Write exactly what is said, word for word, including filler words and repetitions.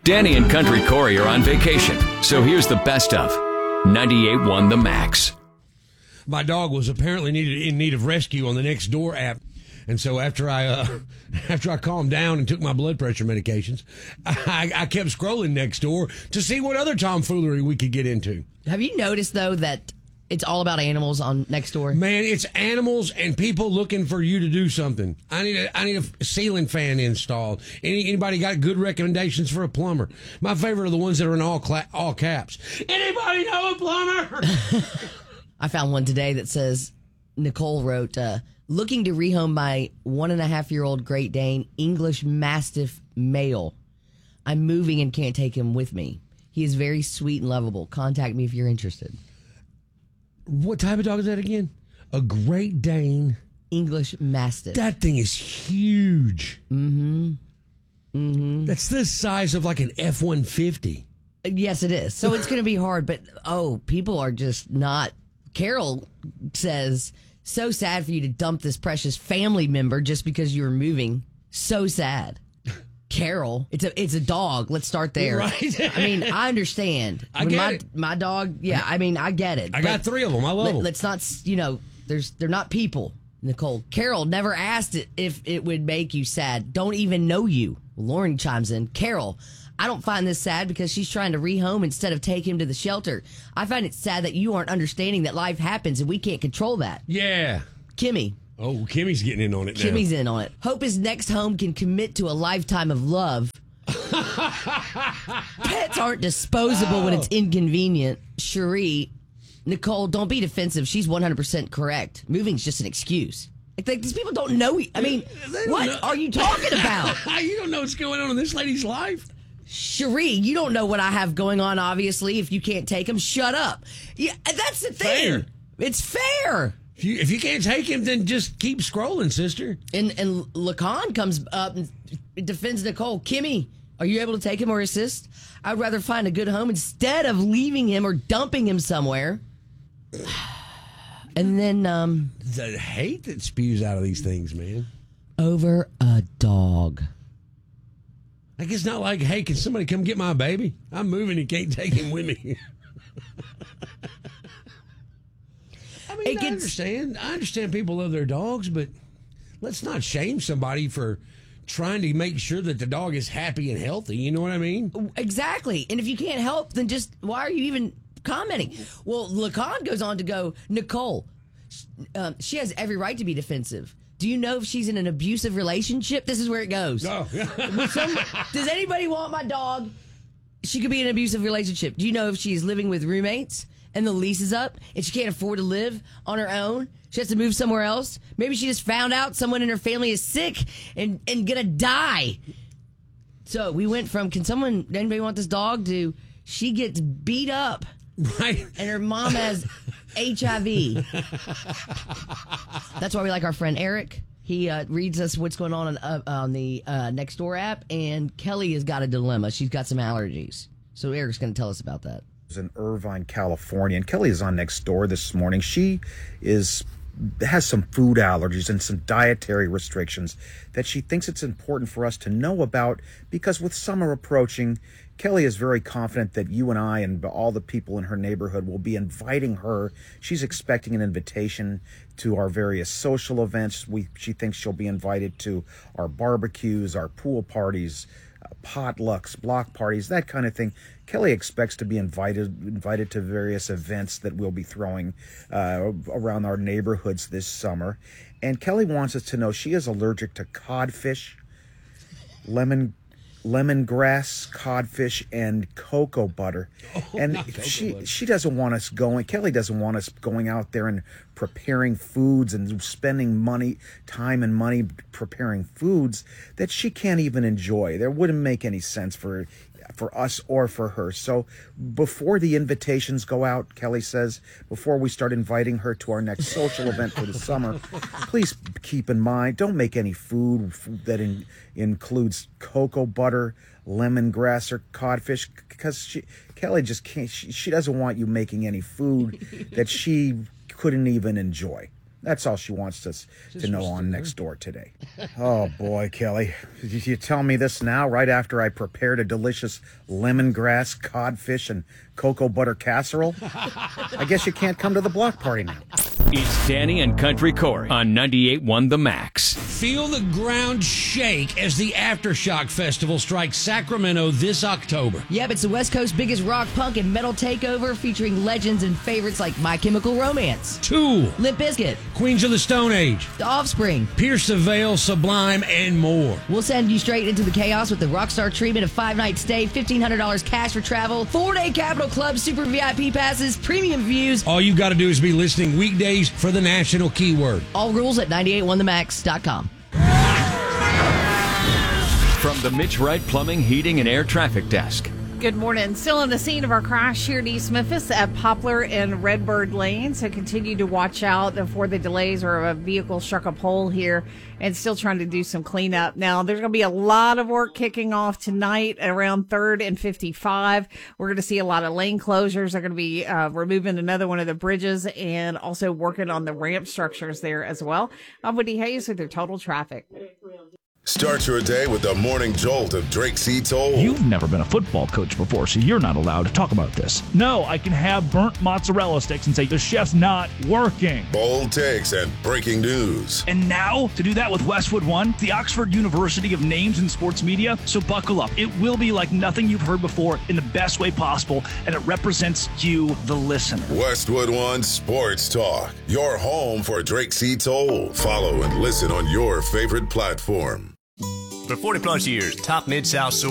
Danny and Country Corey are on vacation, so here's the best of ninety-eight point one The Max. My dog was apparently needed in need of rescue on the Nextdoor app. And so after I uh, after I calmed down and took my blood pressure medications, I, I kept scrolling Nextdoor to see what other tomfoolery we could get into. Have you noticed, though, that it's all about animals on Nextdoor? Man, it's animals and people looking for you to do something. I need a, I need a ceiling fan installed. Any, anybody got good recommendations for a plumber? My favorite are the ones that are in all cla- all caps. Anybody know a plumber? I found one today that says, Nicole wrote, uh, looking to rehome my one and a half year old Great Dane English Mastiff male. I'm moving and can't take him with me. He is very sweet and lovable. Contact me if you're interested. What type of dog is that again? A Great Dane English Mastiff. That thing is huge. Mm-hmm. Mm-hmm. That's the size of like an F one fifty. Yes, it is. So it's going to be hard, but oh, people are just not. Carol says, so sad for you to dump this precious family member just because you were moving. So sad. Carol, it's a it's a dog. Let's start there. Right. I mean, I understand. I When get my, it. My dog, yeah, I mean, I get it. I got three of them. I love let, them. Let's not, you know, there's they're not people, Nicole. Carol never asked it if it would make you sad. Don't even know you. Lauren chimes in. Carol, I don't find this sad because she's trying to rehome instead of take him to the shelter. I find it sad that you aren't understanding that life happens and we can't control that. Yeah. Kimmy. Oh, Kimmy's getting in on it now. Kimmy's in on it. Hope his next home can commit to a lifetime of love. Pets aren't disposable when it's inconvenient. Cherie, Nicole, don't be defensive. She's one hundred percent correct. Moving's just an excuse. Like, these people don't know. I mean, what know. are you talking about? You don't know what's going on in this lady's life. Cherie, you don't know what I have going on, obviously. If you can't take him, shut up. Yeah, that's the thing. Fair. It's fair. If you, if you can't take him, then just keep scrolling, sister. And and Lacan comes up and defends Nicole. Kimmy, are you able to take him or assist? I'd rather find a good home instead of leaving him or dumping him somewhere. And then um, The hate that spews out of these things, man. over a dog. Like, it's not like, hey, can somebody come get my baby? I'm moving and can't take him with me. I mean, It I gets- understand. I understand people love their dogs, but let's not shame somebody for trying to make sure that the dog is happy and healthy. You know what I mean? Exactly. And if you can't help, then just why are you even commenting? Well, Lacan goes on to go, Nicole, um, she has every right to be defensive. Do you know if she's in an abusive relationship? This is where it goes. Oh. Some, does anybody want my dog? She could be in an abusive relationship. Do you know if she's living with roommates and the lease is up and she can't afford to live on her own? She has to move somewhere else. Maybe she just found out someone in her family is sick and, and gonna die. So we went from, can someone, anybody want this dog, to she gets beat up Right. and her mom has H I V. That's why we like our friend Eric. He uh, reads us what's going on on, uh, on the uh, Nextdoor app, and Kelly has got a dilemma. She's got some allergies. So Eric's going to tell us about that. In Irvine, California, and Kelly is on Nextdoor this morning. She is has some food allergies and some dietary restrictions that she thinks it's important for us to know about, because with summer approaching, Kelly is very confident that you and I and all the people in her neighborhood will be inviting her. She's expecting an invitation to our various social events. We she thinks she'll be invited to our barbecues, our pool parties, uh, potlucks, block parties, that kind of thing. Kelly expects to be invited invited to various events that we'll be throwing uh, around our neighborhoods this summer. And Kelly wants us to know she is allergic to codfish, lemon lemongrass, codfish, and cocoa butter. Oh, and not cocoa she butter. she doesn't want us going, Kelly doesn't want us going out there and preparing foods and spending money, time and money preparing foods that she can't even enjoy. There wouldn't make any sense for for us or for her. So before the invitations go out, Kelly says, before we start inviting her to our next social event for the summer, please keep in mind, don't make any food that in, includes cocoa butter, lemongrass, or codfish, because she, Kelly just can't, she, she doesn't want you making any food that she couldn't even enjoy. That's all she wants us to know on Next Door today. Oh, boy, Kelly. You tell me this now, right after I prepared a delicious lemongrass, codfish, and cocoa butter casserole? I guess you can't come to the block party now. It's Danny and Country Corey on ninety-eight point one The Max. Feel the ground shake as the Aftershock Festival strikes Sacramento this October. Yep, it's the West Coast's biggest rock, punk, and metal takeover featuring legends and favorites like My Chemical Romance, Tool, Limp Bizkit, Queens of the Stone Age, The Offspring, Pierce the Veil, Sublime, and more. We'll send you straight into the chaos with the Rockstar treatment of five-night stay, fifteen hundred dollars cash for travel, four-day Capitol Club, super V I P passes, premium views. All you've got to do is be listening weekdays for the national keyword. All rules at ninety-eight one the max dot com. From the Mitch Wright Plumbing, Heating, and Air Traffic Desk. Good morning. Still on the scene of our crash here in East Memphis at Poplar and Redbird Lane. So continue to watch out for the delays, or a vehicle struck a pole here and still trying to do some cleanup. Now, there's going to be a lot of work kicking off tonight around third and fifty-five. We're going to see a lot of lane closures. They're going to be uh, removing another one of the bridges and also working on the ramp structures there as well. I'm Woody Hayes with your Total Traffic. Start your day with the morning jolt of Drake C. Toll. You've never been a football coach before, so you're not allowed to talk about this. No, I can have burnt mozzarella sticks and say the chef's not working. Bold takes and breaking news. And now, to do that with Westwood One, the Oxford University of Names in Sports Media. So buckle up. It will be like nothing you've heard before in the best way possible, and it represents you, the listener. Westwood One Sports Talk, your home for Drake C. Toll. Follow and listen on your favorite platform. For forty plus years, Top Mid-South